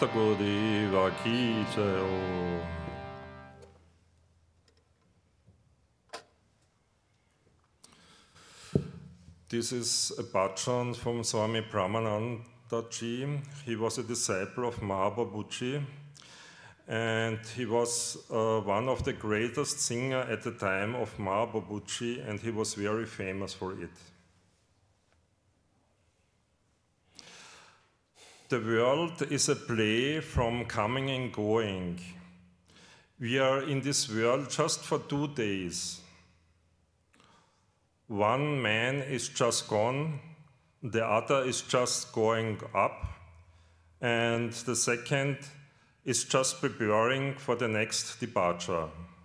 Gurudeva ki jai Om. This is a bhajan from Swami Brahmananda Ji. He was a disciple of Mahaprabhuji, and he was one of the greatest singers at the time of Mahaprabhuji, and he was very famous for it. The world is a play from coming and going. We are in this world just for 2 days. One man is just gone, the other is just going up, and the second is just preparing for the next departure.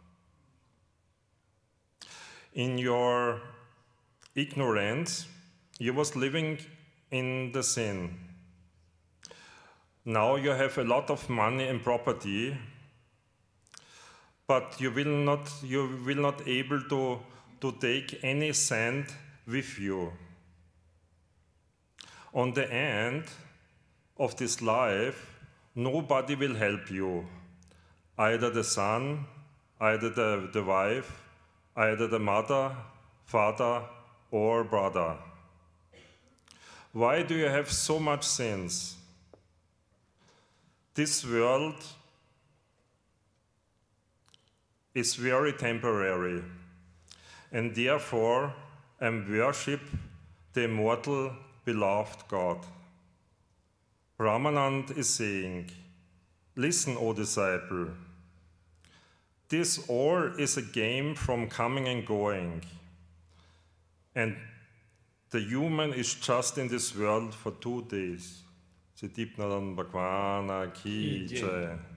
In your ignorance, you was living in the sin. Now you have a lot of money and property, but you will not able to take any sand with you. On the end of this life, nobody will help you, either the son, either the wife, either the mother, father, or brother. Why do you have so much sins? This world is very temporary, and therefore I worship the immortal, beloved God. Ramanand is saying, listen, O disciple, this all is a game from coming and going, and the human is just in this world for 2 days. Sitipnadan Bhagwana Ki Jai.